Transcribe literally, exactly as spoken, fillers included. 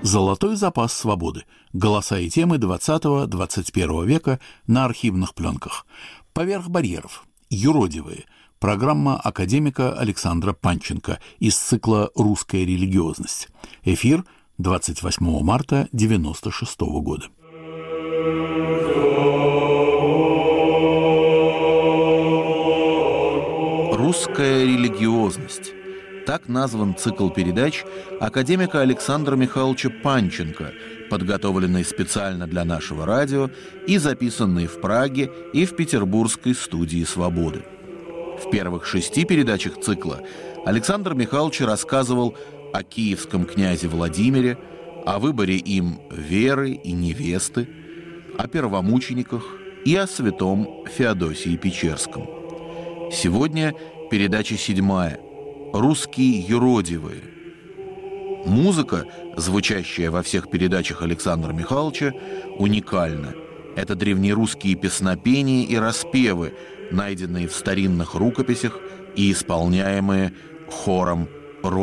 «Золотой запас свободы. Голоса и темы двадцатого-двадцать первого века на архивных пленках». «Поверх барьеров. Юродивые». Программа академика Александра Панченко из цикла «Русская религиозность». Эфир двадцать восьмого марта девяносто шестого года. «Русская религиозность». Так назван цикл передач академика Александра Михайловича Панченко, подготовленный специально для нашего радио и записанный в Праге и в петербургской студии «Свободы». В первых шести передачах цикла Александр Михайлович рассказывал о киевском князе Владимире, о выборе им веры и невесты, о первомучениках и о святом Феодосии Печерском. Сегодня передача седьмая «Русские юродивые». Музыка, звучащая во всех передачах Александра Михайловича, уникальна. Это древнерусские песнопения и распевы, найденные в старинных рукописях и исполняемые хором